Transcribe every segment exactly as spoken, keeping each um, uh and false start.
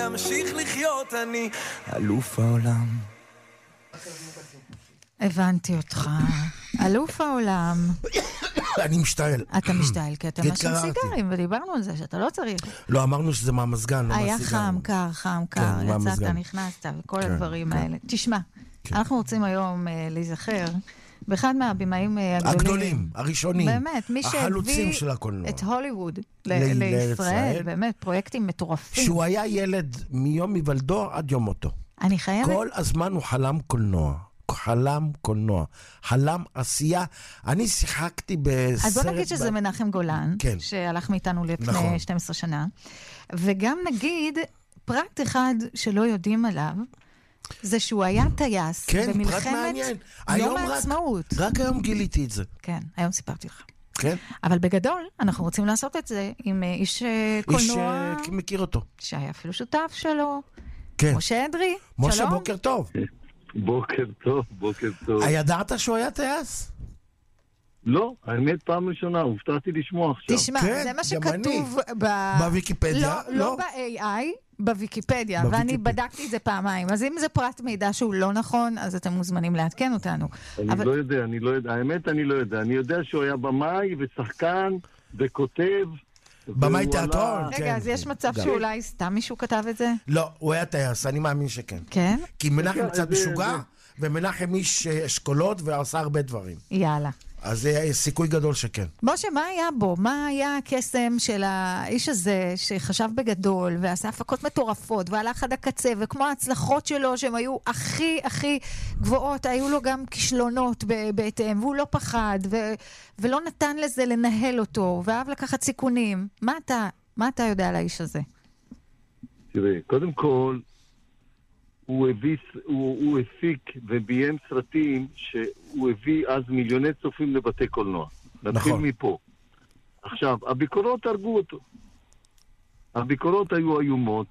להמשיך לחיות, אני אלוף העולם. הבנתי אותך. אלוף העולם. אני משתעל. אתה משתעל, כי אתה משם סיגרים, ודיברנו על זה שאתה לא צריך. לא, אמרנו שזה מהמזגן, לא היה מהסיגרים. חם, קר, חם, קר, יצאת, נכנסת, וכל הדברים האלה. תשמע, אנחנו רוצים היום להיזכר באחד מהבימאים הגדולים. הגדולים, הראשונים. באמת, מי שהביא את הוליווד לישראל, באמת, פרויקטים מטורפים. שהוא היה ילד מיום היוולדו עד יום מותו. אני חייבת... כל הזמן הוא חלם קולנוע. חלם קולנוע, חלם עשייה. אני שיחקתי בסרט... אז בוא נגיד שזה מנחם גולן, כן. שהלך מאיתנו לפני נכון. שתים עשרה שנה, וגם נגיד פרט אחד שלא יודעים עליו, זה שהוא היה טייס כן, במלחמת יום העצמאות. רק היום גיליתי את זה. כן, היום סיפרתי לך. כן. אבל בגדול, אנחנו רוצים לעשות את זה עם איש קולנוע... איש מכיר אותו. שהיה אפילו שותף שלו. כן. משה אדרי. משה, שלום. בוקר טוב. בוקר טוב, בוקר טוב. הידעת שהוא היה טייס? לא, האמת פעם ראשונה, הופתעתי לשמוע עכשיו. תשמע, כן, זה מה גם שכתוב ב... בוויקיפדיה. לא, לא ב-איי איי, בוויקיפדיה, ואני בדקתי את זה פעמיים. אז אם זה פרט מידע שהוא לא נכון, אז אתם מוזמנים לעדכן אותנו. אני אבל... לא יודע, אני לא יודע, האמת אני לא יודע. אני יודע שהוא היה במאי ושחקן וכותב. במאי תיאטרון, כן. רגע, אז יש מצב שאולי סתם מישהו כתב את זה? לא, הוא היה טייס, אני מאמין שכן. כן? כי מנחם קצת משוגע, ומנחם איש אשכולות ועשה הרבה דברים. יאללה. אז זה סיכוי גדול שכן. משה, מה היה בו? מה היה הקסם של האיש הזה שחשב בגדול ועשה הפקות מטורפות והלך עד הקצה, וכמו ההצלחות שלו שהן היו הכי הכי גבוהות, היו לו גם כישלונות בהתאם, והוא לא פחד ו- ולא נתן לזה לנהל אותו, ואהב לקחת סיכונים. מה אתה, מה אתה יודע על האיש הזה? תראה, קודם כל, הוא הביא, הוא, הוא הפיק וביים סרטים שהוא הביא אז מיליוני צופים לבתי קולנוע. נתחיל נכון. מפה. עכשיו, הביקורות הרגו אותו. הביקורות היו איומות,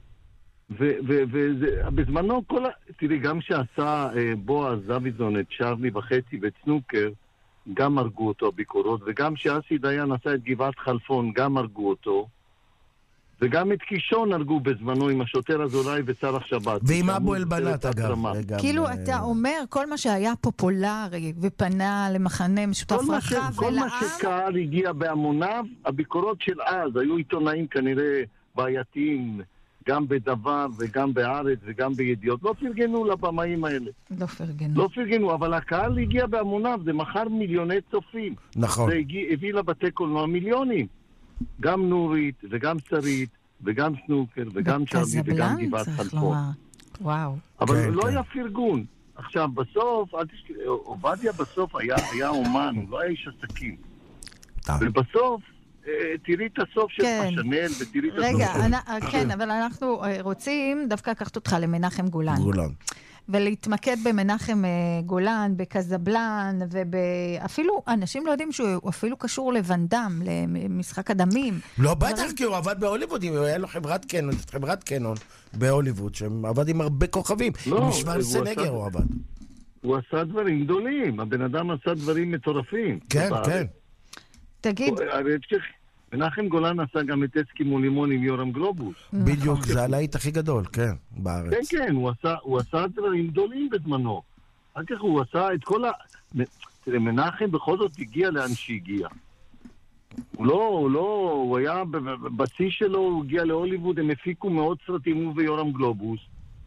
ובזמנו כל ה... תראי, גם שעשה אה, בועז זביזון את שרלי וחצי ואת סנוקר, גם הרגו אותו הביקורות, וגם שאסי דיין עשה את גבעת חלפון, גם הרגו אותו. וגם את קישון הרגו בזמנו עם השוטר אזולאי וצלח שבת. ועם אבו אלבנת אגב. כאילו אתה אומר, כל מה שהיה פופולרי ופנה למחנה משותף רחב כל מה שקהל הגיע בהמוניו, הביקורות של אז, היו עיתונאים כנראה בעייתיים, גם בדבר וגם בארץ וגם בידיעות. לא פרגנו לבמאים האלה. לא פרגנו. לא פרגנו, אבל הקהל הגיע בהמוניו, זה מחר מיליוני צופים. נכון. זה הביא לבתי קולנוע מיליונים. גם נורית, וגם שרית, וגם סנוקר, וגם שרלי, וגם גבעת חלפון. וואו. אבל כן, לא כן. היה פרגון. עכשיו, בסוף, אל תשכח, עובדיה בסוף היה, היה אומן, הוא לא היה איש עסקים. טוב. ובסוף, אה, תראי את הסוף של כן. פשנל, ותראי את הסוף רגע, של... אני, כן, אבל אנחנו אה, רוצים דווקא לקחת אותך למנחם גולן. גולן. ולהתמקד במנחם גולן, בקזבלן, ואפילו, אנשים לא יודעים שהוא אפילו קשור לוונדם, למשחק הדמים. לא, בטח, כי הוא עבד בהוליווד, היה לו חברת קנון, חברת קנון בהוליווד, שעבד עם הרבה כוכבים. עם שוורצנגר הוא עבד. הוא עשה דברים גדולים, הבן אדם עשה דברים מטורפים. כן, כן. תגיד... מנחם גולן עשה גם את אסקימו לימון עם יורם גלובוס. בדיוק, זה הלהיט הכי גדול, כן, בארץ. כן, כן, הוא עשה, הוא עשה דברים גדולים בזמנו. אחר כך הוא עשה את כל ה... תראה, מנחם בכל זאת הגיע לאן שהגיע. הוא לא, הוא לא, הוא היה בצי שלו, הוא הגיע להוליווד, הם הפיקו מאות סרטים, הוא ויורם גלובוס,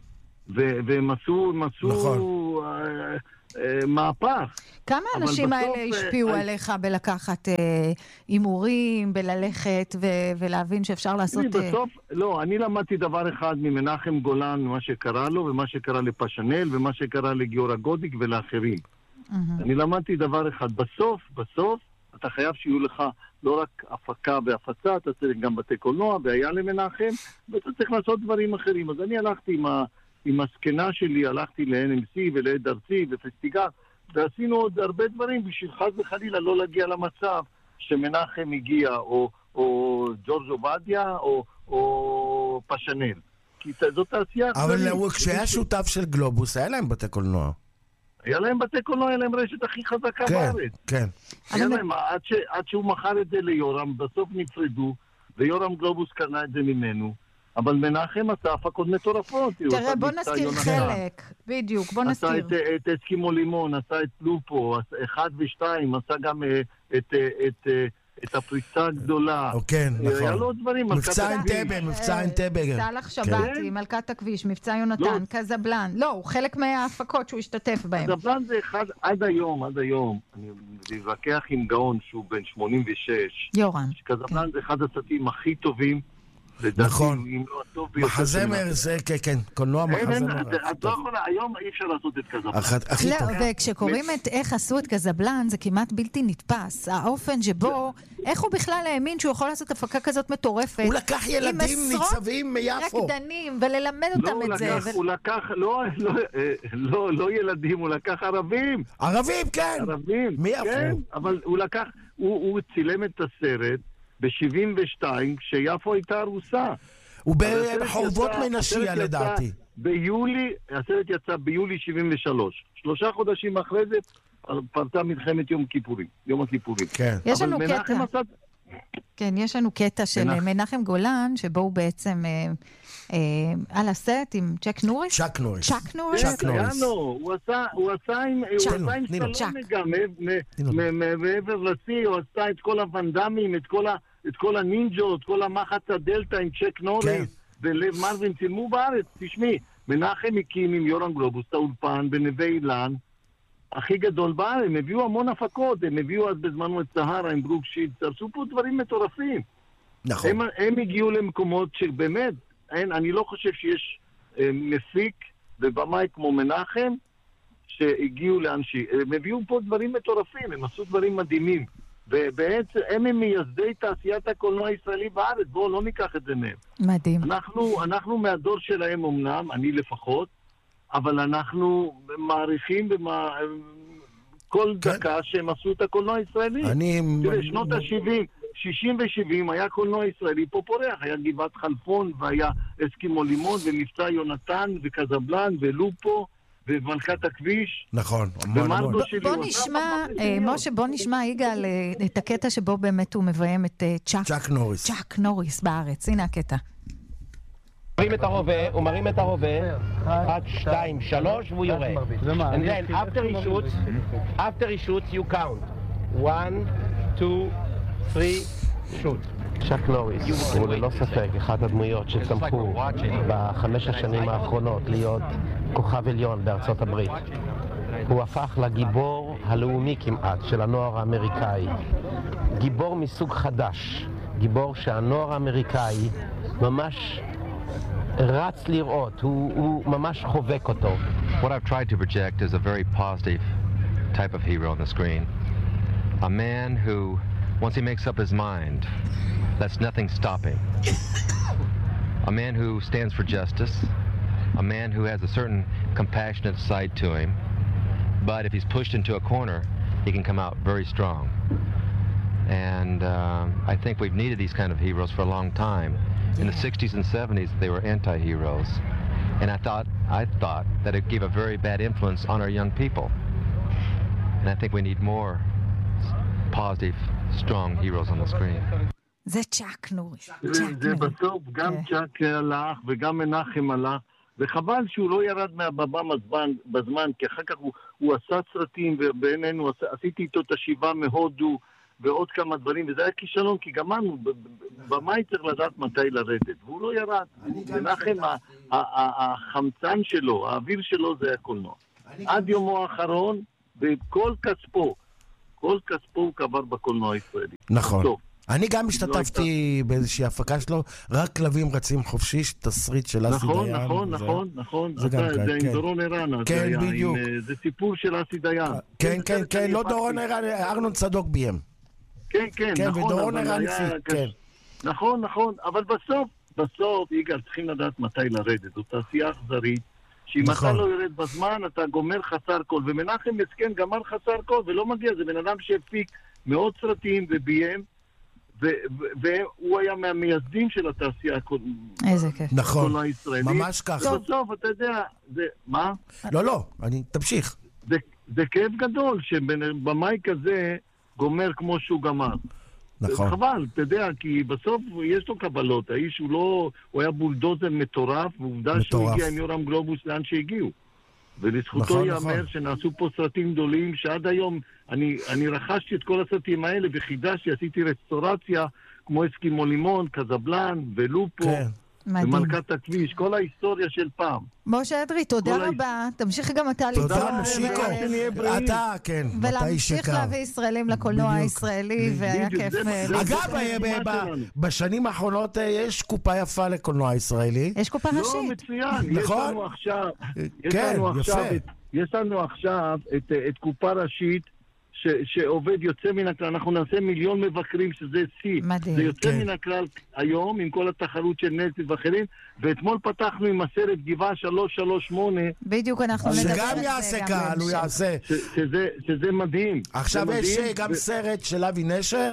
והם עשו, הם עשו... נכון. מהפך. כמה האנשים האלה השפיעו עליך בלקחת אימורים, בללכת ולהבין שאפשר לעשות... בסוף, לא, אני למדתי דבר אחד ממנחם גולן, מה שקרה לו ומה שקרה לפשנל ומה שקרה לגיורא גודיק ולאחרים. אני למדתי דבר אחד. בסוף, בסוף, אתה חייב שיהיו לך לא רק הפקה והפצה, אתה צריך גם בתי קולנוע, והיה למנחם, ואתה צריך לעשות דברים אחרים. אז אני הלכתי עם ה... עם הסקנה שלי, הלכתי ל-אן אם סי ולעד ארצי ופסטיגל, ועשינו עוד הרבה דברים בשביל חס וחלילה לא להגיע למצב שמנחם הגיע, או, או ג'ורג' עובדיה, או, או פשנל. כי זאת תעשייה... אבל הוא, כשהיה שותף של גלובוס, היה להם בתי קולנוע. היה להם בתי קולנוע, היה להם רשת הכי חזקה כן, בארץ. כן. היה להם, עד, ש, עד שהוא מכר את זה ליורם, בסוף נפרדו, ויורם גלובוס קנה את זה ממנו. אבל מנחם עשה הפקות מטורפות. תראה, בוא נזכיר חלק. בדיוק, בוא נזכיר. עשה את, את אסקימו לימון, עשה את לופו, אחד ושתיים, עשה גם את, את, את הפריצה הגדולה. כן, נכון. היה לו דברים. מבצע אנטבה, מבצע אנטבה. סלח שבתי, מלכת הכביש, מבצע יונתן, קזבלן. לא, הוא חלק מההפקות שהוא השתתף בהם. קזבלן זה אחד, עד היום, עד היום, אני מתווכח עם גאון שהוא בן שמונים ושש. יורם. קזבלן זה אחד הסרטים הכי טובים. נכון. מחזמר זה, כן, כן, קולנוע מחזמר. את לא יכולה, היום אי אפשר לעשות את קזבלן. לא, וכשקוראים את איך עשו את קזבלן, זה כמעט בלתי נתפס. האופן שבו, איך הוא בכלל האמין שהוא יכול לעשות הפקה כזאת מטורפת. הוא לקח ילדים ניצבים מיפו. רקדנים, וללמד אותם את זה. הוא לקח, לא ילדים, הוא לקח ערבים. ערבים, כן. ערבים, כן, אבל הוא לקח, הוא צילם את הסרט, ב-שבעים ושתיים, כשיפו הייתה הרוסה. הוא בחורבות מנשיה, לדעתי. ביולי, הסרט יצא ביולי שבעים ושלוש. שלושה חודשים אחרי זה, פרצה מלחמת יום כיפורים. יום הכיפורים. כן. יש לנו קטע. כן, יש לנו קטע של מנחם גולן, שבו הוא בעצם על הסט עם צ'ק נוריס. צ'ק נוריס. צ'ק נוריס. צ'ק נוריס. הוא עשה עם סלומי גם, מעבר לצי, הוא עשה את כל הוונדמים, את כל הנינג'ות, כל המחץ הדלטה עם צ'ק נוריס, ולב מרווין צילמו בארץ. תשמעי, מנחם הקים עם יורם גלובוס, את האולפן בנווה אילן, הכי גדול בארץ, הם הביאו המון הפקות, הם הביאו אז בזמנו את סהרה עם ברוק שידס, עשו פה דברים מטורפים. נכון. הם, הם הגיעו למקומות שבאמת, אין, אני לא חושב שיש אה, מפיק ובמאי כמו מנחם, שהגיעו לאנשי. הם הביאו פה דברים מטורפים, הם עשו דברים מדהימים. ובעצם הם הם מייסדי תעשיית הקולנוע הישראלי בארץ, בואו לא ניקח את זה מהם. מדהים. אנחנו, אנחנו מהדור שלהם אמנם, אני לפחות, אבל אנחנו מעריכים במה, כל כן. דקה שהם עשו את הקולנוע הישראלי. אני... תראה, שנות ה-שבעים, שישים ו-שבעים היה קולנוע ישראלי פה פורח, היה גבעת חלפון, והיה אסקימו לימון, ומבצע יונתן, וקזבלן, ולופו, ומלכת הכביש. נכון, המון המון. בוא נשמע, משה, בוא נשמע, יגאל, את הקטע שבו באמת הוא מביים את צ'ק נוריס. צ'ק נוריס בארץ. הנה הקטע. מרים את הרובה, הוא מרים את הרובה, אחד, שתיים, שלוש, והוא יורה. And then, after he shoots, after he shoots, you count. one, two, three, shoot. צ'ק נוריס הוא ללא ספק אחד הדמויות שצמחו בחמש השנים האחרונות להיות כוכב עליון בארצות הברית. הוא הפך לגיבור הלאומי כמעט של הנוער האמריקאי. גיבור מסוג חדש, גיבור שהנוער האמריקאי ממש רץ לראות, הוא, הוא ממש חובק אותו. What I've tried to project is a very positive type of hero on the screen. A man who, once he makes up his mind, that's nothing stopping. A man who stands for justice. A man who has a certain compassionate side to him. But if he's pushed into a corner, he can come out very strong. And uh, I think we've needed these kind of heroes for a long time. In the sixties and seventies, they were anti-heroes. And I thought, I thought that it gave a very bad influence on our young people. And I think we need more positive, strong heroes on the screen. זה צ'ק נוריס. זה בסוף, גם צ'ק הלך וגם מנחם הלך, וחבל שהוא לא ירד מהבמה בזמן, כי אחר כך הוא עשה סרטים, ובינינו עשיתי איתו את השיבה מהודו, ועוד כמה דברים, וזה היה כישלון, כי גמרנו, במאי צריך לדעת מתי לרדת, והוא לא ירד. מנחם, החמצן שלו, האוויר שלו זה הקולנוע. עד יומו האחרון, וכל כספו, כל כספו הוא קבר בקולנוע הישראלי. נכון. אני גם השתתפתי באיזושהי הפקה שלו, רק כלבים רצים חופשי, תסריט של אסי דיין. נכון, נכון, נכון. זה עם דורון ערן. כן, בדיוק. זה סיפור של אסי דיין. כן, כן, כן, לא דורון ערן, ארנון צדוק ביים. כן, כן, נכון. ודורון ערן כן. נכון, נכון, אבל בסוף, בסוף, יגאל, צריכים לדעת מתי לרדת. זו תעשייה אכזרית, שאם אתה לא ירד בזמן, אתה גומר חסר כל. ומנחם מסכן גמר חסר כל, ולא מגיע, זה בן אדם שהפיק מאות סרטים וביים, והוא היה מהמייסדים של התעשייה איזה כיף. נכון, ממש ככה. בסוף, אתה יודע, זה, מה? לא, לא, אני, תמשיך. זה כאב גדול שבמאי כזה גומר כמו שהוא גמר. נכון. חבל, אתה יודע, כי בסוף יש לו קבלות, האיש הוא לא, הוא היה בולדוזר מטורף, ועובדה שהוא הגיע עם יורם גלובוס לאן שהגיעו. ולזכותו נכון, יאמר נכון. שנעשו פה סרטים גדולים, שעד היום אני, אני רכשתי את כל הסרטים האלה, וחידשתי, עשיתי רסטורציה, כמו אסקימו לימון, קזבלן, ולופו, כן. מדהים. ומלכת הכביש, כל ההיסטוריה של פעם. משה אדרי, תודה כל רבה. תמשיך גם אתה תודה, ליצור, מושיקו. ו- שנהיה בריאים. אתה, כן, מתי ולהמשיך שקר. להביא ישראלים לקולנוע בדיוק. הישראלי, והיה בדיוק, כיף. זה- אה, זה- אגב, זאת ב- המשימה ב- ב- שלנו. בשנים האחרונות אה, יש קופה יפה לקולנוע הישראלי. יש קופה לא, ראשית. מצוין. יש נכון? לנו עכשיו, יש כן, לנו יפה. עכשיו, את- יש לנו עכשיו את, את קופה ראשית ש, שעובד יוצא מן הכלל. אנחנו נעשה מיליון מבקרים, שזה שיא. מדהים. זה יוצא כן. מן הכלל היום, עם כל התחרות של נטפליקס ואחרים, ואתמול פתחנו עם הסרט גבעה שלוש שלוש שמונה, בדיוק אנחנו נדבר על זה שגם יעשה קהל, הוא בהמשך. יעשה. ש, שזה, שזה מדהים. עכשיו זה יש מדהים, גם ו- סרט של אבי נשר.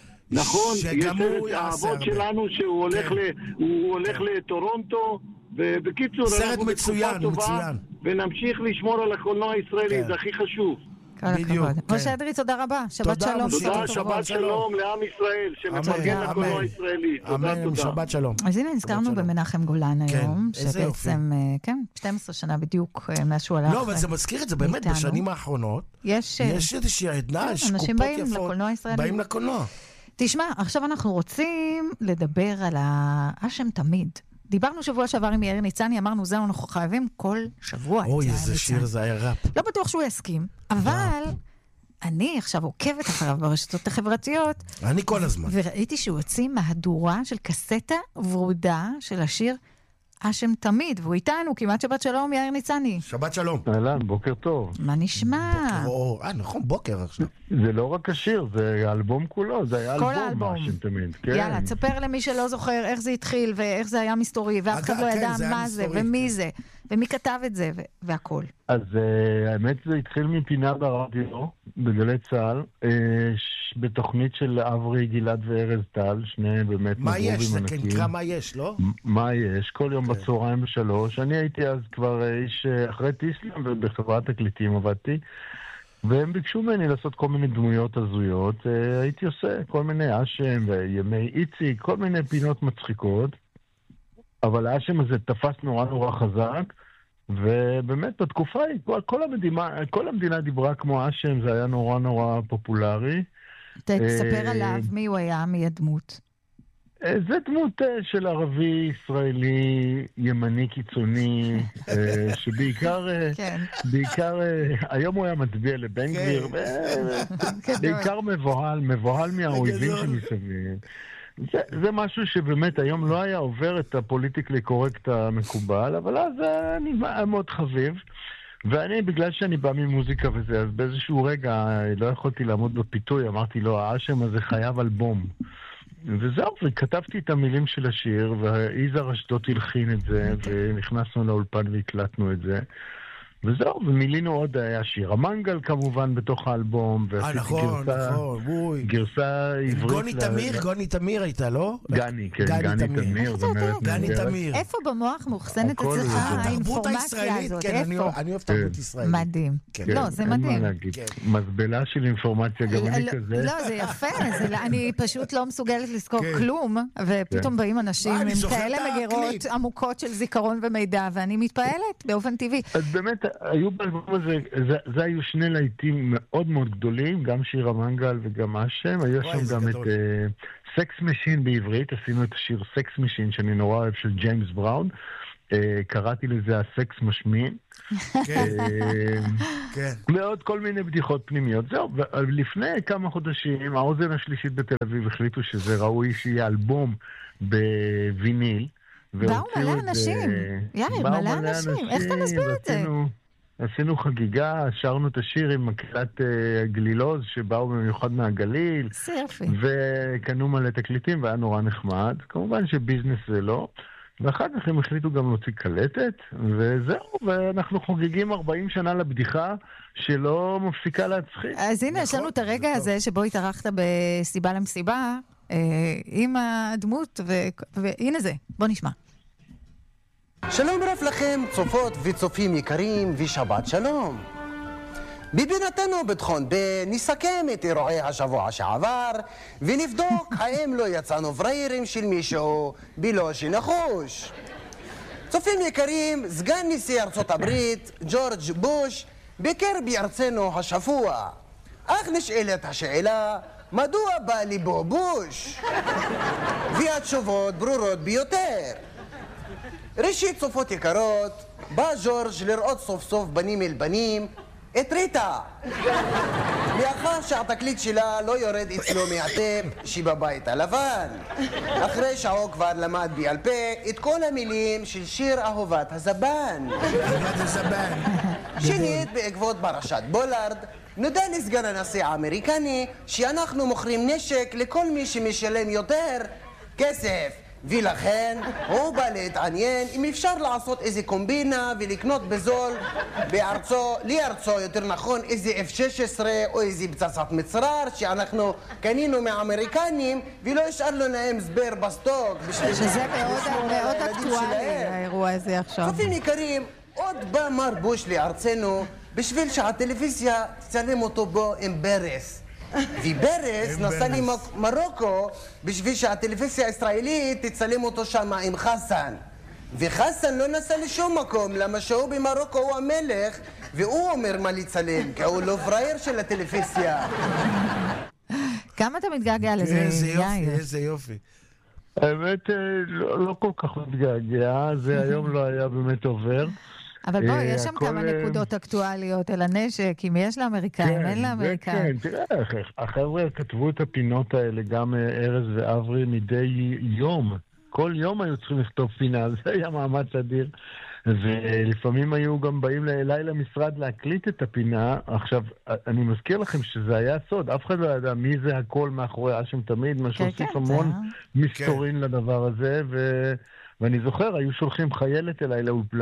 נכון, יש שגם סרט הוא יעשה האבות הרבה. שלנו שהוא הולך, כן. ל, הוא הולך לטורונטו, ובקיצור, סרט אנחנו מצוין, בתקופה טובה, מצוין. ונמשיך לשמור על הקולנוע הישראלי, כן. זה הכי חשוב. כל בדיוק, הכבוד. כן. משה אדרי, תודה רבה. שבת תודה, שלום. משה. בשורות תודה, טובות. שבת שלום לעם ישראל, שמפרגן אמן, לקולנוע אמן. הישראלי. תודה, אמן, תודה. שבת שלום. אז הנה, נזכרנו שלום. במנחם גולן כן, היום, איזה יופי. שבעצם, אה, כן, שתים עשרה שנה בדיוק אה, מאז שהוא הלך. לא, אבל זה מזכיר את זה באמת, מאיתנו. בשנים האחרונות. יש... אה, יש איזושהי עדנה, יש אנשים קופות באים יפות. לקולנוע הישראלי. באים לקולנוע. תשמע, עכשיו אנחנו רוצים לדבר על האשם תמיד. דיברנו שבוע שעבר עם יאיר ניצני, אמרנו, זהו, אנחנו חייבים כל שבוע את אוי, יאיר איזה ניצני. שיר זה היה ראפ. לא בטוח שהוא יסכים, אבל אני עכשיו עוקבת אחריו ברשתות החברתיות, אני כל הזמן. וראיתי שהוא הוציא מהדורה של קסטה ורודה של השיר אשם תמיד, והוא איתנו, כמעט שבת שלום, יאיר ניצני. שבת שלום. אהלן, בוקר טוב. מה נשמע? או, אה, נכון, בוקר עכשיו. זה לא רק השיר, זה האלבום כולו, זה היה כל אלבום, האלבום. מה שתמיד. כן. יאללה, תספר למי שלא זוכר איך זה התחיל, ואיך זה היה מסתורי, ואף אחד אגב, לא כן, ידע זה היה מה זה, מסתורי, ומי כן. זה, ומי כתב את זה, ו- והכל. אז uh, האמת זה התחיל מפינה ברדיו, בגלי צה"ל, uh, ש- בתוכנית של אברי, גלעד וארז טל, שני באמת מה יש? מגרובים זה ענקים. כן נקרא מה יש, לא? מ- מה יש? כל יום בצהריים בשלוש. אני הייתי אז כבר אה, איש אה, אחרי טיסלאם ובחברת תקליטים עבדתי, והם ביקשו ממני לעשות כל מיני דמויות הזויות. אה, הייתי עושה כל מיני אשם וימי איציק, כל מיני פינות מצחיקות, אבל האשם הזה תפס נורא נורא חזק, ובאמת בתקופה היא, כל, כל, המדינה, כל המדינה דיברה כמו אשם, זה היה נורא נורא פופולרי. תספר אה, עליו מי הוא היה, מי הדמות. אה, זה דמות אה, של ערבי ישראלי ימני קיצוני, אה, שבעיקר, אה, כן. בעיקר, אה, היום הוא היה מצביע לבן גביר, אה, בעיקר מבוהל, מבוהל מהאויבים גדול. שמסביב. זה, זה משהו שבאמת היום לא היה עובר את הפוליטיקלי קורקט המקובל, אבל אז אה, אני היה מאוד חביב. ואני, בגלל שאני בא ממוזיקה וזה, אז באיזשהו רגע לא יכולתי לעמוד בפיתוי, אמרתי לו, האשם הזה חייב אלבום. וזהו, וכתבתי את המילים של השיר, ואיזר אשדות הלחין את זה, ונכנסנו לאולפן והקלטנו את זה. וזהו, ומילינו עוד, היה שיר המנגל כמובן בתוך האלבום, אה, ועשיתי נכון, גרסה, נכון, אוי. גרסה עברית. גוני ל- תמיר, גוני תמיר הייתה, לא? גני, כן, גני גני תמיר. תמיר. איך אתה יודע? זמרת גני נהדרת. תמיר. איפה במוח מאוחסנת הכל אצלך זה. התרבות האינפורמציה הישראלית, הזאת? כן, אני איפה? אני אוהב תרבות כן. ישראלית. מדהים. כן. לא, זה אין מה מדהים. להגיד. כן. מזבלה של אינפורמציה, גם אני לא- כזה. לא, זה יפה, זה לא- אני פשוט לא מסוגלת לזכור כן. כלום, ופתאום באים אנשים אה, אני עם זוכר כאלה את מגירות הקליפ. עמוקות של זיכרון ומידע, ואני מתפעלת באופן טבעי. אז באמת, היו באלבום הזה, זה, זה היו שני להיטים מאוד מאוד גדולים, גם שיר המנגל וגם השם. היו וואי, שם זה גם גדול. את סקס משין בעברית, עשינו את השיר סקס משין, שאני נורא אוהב, של ג'יימס בראון. Uh, קראתי לזה הסקס משמין. כן, uh, כן. ועוד כל מיני בדיחות פנימיות. זהו, ולפני כמה חודשים, האוזן השלישית בתל אביב החליטו שזה ראוי שיהיה אלבום בוויניל. באו והוציאו מלא את זה- אנשים. יאיר, באו מלא אנשים. איך אתה מסביר את זה? ועשינו- עשינו חגיגה, שרנו את השיר עם מקהלת אה, גלילוז, שבאו במיוחד מהגליל, זה יופי. וקנו מלא תקליטים, והיה נורא נחמד. כמובן שביזנס זה לא. ואחר כך הם החליטו גם להוציא קלטת, וזהו, ואנחנו חוגגים ארבעים שנה לבדיחה שלא מפסיקה להצחיק. אז הנה, יש נכון, לנו את הרגע זה הזה שבו התארחת בסיבה למסיבה, אה, עם הדמות, ו- והנה זה, בוא נשמע. שלום רב לכם, צופות וצופים יקרים, ושבת שלום. בבינתנו בטחון ב נסכם את אירועי השבוע שעבר ונבדוק האם לא יצאנו פריירים של מישהו בלא שנחוש. צופים יקרים, סגן נשיא ארצות הברית ג'ורג' בוש ביקר בארצנו השבוע, אך נשאלת השאלה מדוע בא ליבו בוש? והתשובות ברורות ביותר. ראשית צופות יקרות, בא ג'ורג' לראות סוף סוף בנים אל בנים את ריטה, לאחר שהתקליט שלה לא יורד אצלו מהטפ שבבית הלבן. אחרי שהוא כבר למד בעל פה את כל המילים של שיר אהובת הזבן. שנית, בעקבות פרשת בולארד, נודע לסגן הנשיא האמריקני שאנחנו מוכרים נשק לכל מי שמשלם יותר כסף, ולכן הוא בא להתעניין אם אפשר לעשות איזה קומבינה ולקנות בזול בארצו, ליארצו יותר נכון, איזה אף שש עשרה או איזה פצצת מצרר שאנחנו קנינו מהאמריקנים ולא השארנו להם סבר בסטוק. שזה מאוד מאוד אקטואלי האירוע הזה עכשיו. צופים יקרים, עוד בא מר בוש לארצנו בשביל שהטלוויזיה תצלם אותו בו עם ברס. וברס נסע למרוקו בשביל שהטלוויזיה הישראלית תצלם אותו שם עם חסן. וחסן לא נסע לשום מקום, למה שהוא במרוקו הוא המלך והוא אומר מה לצלם, כי הוא לא פרייר של הטלוויזיה. כמה אתה מתגעגע לזה, יאיר? איזה יופי, איזה יופי. האמת, לא כל כך מתגעגע, זה היום לא היה באמת עובר. אבל בוא, יש שם כמה נקודות אקטואליות על הנשק, אם יש לאמריקאים, אין לאמריקאים. כן, תראה, החבר'ה כתבו את הפינות האלה, גם ארז ואברי, מדי יום. כל יום היו צריכים לכתוב פינה, זה היה מאמץ אדיר. ולפעמים היו גם באים אליי למשרד להקליט את הפינה. עכשיו, אני מזכיר לכם שזה היה סוד, אף אחד לא ידע מי זה הכל מאחורי אשם תמיד, מה שהוסיף המון מסתורין לדבר הזה, ו... ואני זוכר, היו שולחים חיילת אליי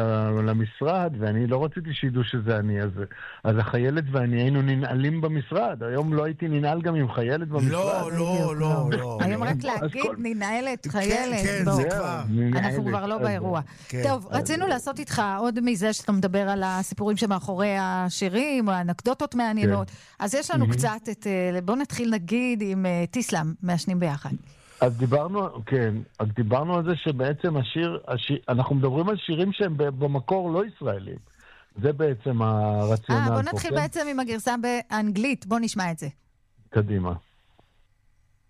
למשרד, ואני לא רציתי שידעו שזה אני. אז, אז החיילת ואני היינו ננעלים במשרד. היום לא הייתי ננעל גם עם חיילת במשרד. לא, לא, לא, לא. היום רק להגיד ננעלת, חיילת. כן, זה כבר. אנחנו כבר לא באירוע. טוב, רצינו לעשות איתך עוד מזה שאתה מדבר על הסיפורים שמאחורי השירים, או האנקדוטות מעניינות. אז יש לנו קצת את... בואו נתחיל נגיד עם טיסלאם, מעשנים ביחד. אז דיברנו, כן, אז דיברנו על זה שבעצם השיר, השיר, אנחנו מדברים על שירים שהם במקור לא ישראלים. זה בעצם הרציונל. אה, בוא נתחיל בעצם עם הגרסה באנגלית, בוא נשמע את זה. קדימה.